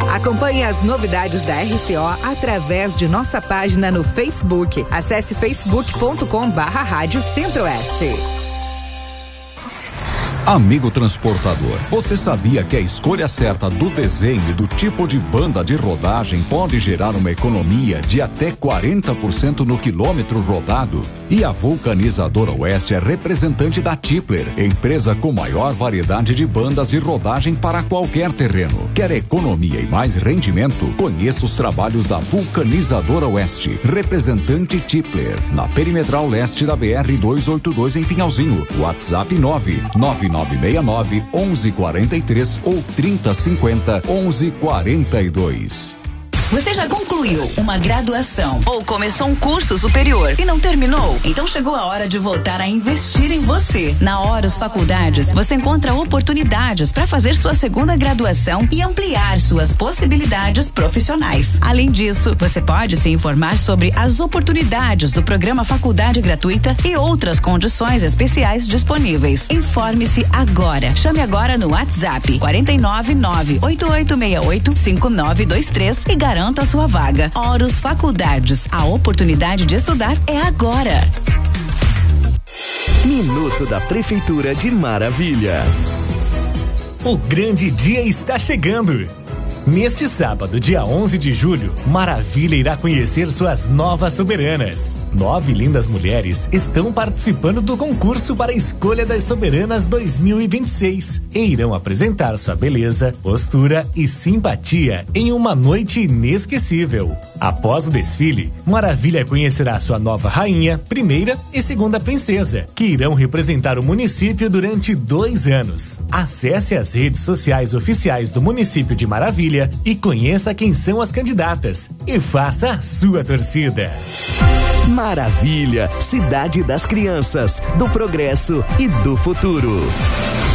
Acompanhe as novidades da RCO através de nossa página no Facebook. Acesse facebook.com/Rádio Centro-Oeste. Amigo transportador, você sabia que a escolha certa do desenho e do tipo de banda de rodagem pode gerar uma economia de até 40% no quilômetro rodado? E a Vulcanizadora Oeste é representante da Tipler, empresa com maior variedade de bandas e rodagem para qualquer terreno. Quer economia e mais rendimento? Conheça os trabalhos da Vulcanizadora Oeste, representante Tipler, na Perimetral Leste da BR-282 em Pinhalzinho. WhatsApp 99969-1143 ou 3050-1142. Você já concluiu uma graduação ou começou um curso superior e não terminou? Então chegou a hora de voltar a investir em você. Na Horus Faculdades, você encontra oportunidades para fazer sua segunda graduação e ampliar suas possibilidades profissionais. Além disso, você pode se informar sobre as oportunidades do programa Faculdade Gratuita e outras condições especiais disponíveis. Informe-se agora. Chame agora no WhatsApp 499-8868-5923 e garanta a sua vaga. Horus Faculdades, a oportunidade de estudar é agora. Minuto da Prefeitura de Maravilha. O grande dia está chegando. Neste sábado, dia 11 de julho, Maravilha irá conhecer suas novas soberanas. 9 lindas mulheres estão participando do concurso para a escolha das soberanas 2026 e irão apresentar sua beleza, postura e simpatia em uma noite inesquecível. Após o desfile, Maravilha conhecerá sua nova rainha, primeira e segunda princesa, que irão representar o município durante 2 anos. Acesse as redes sociais oficiais do município de Maravilha e conheça quem são as candidatas e faça a sua torcida. Maravilha, cidade das crianças, do progresso e do futuro.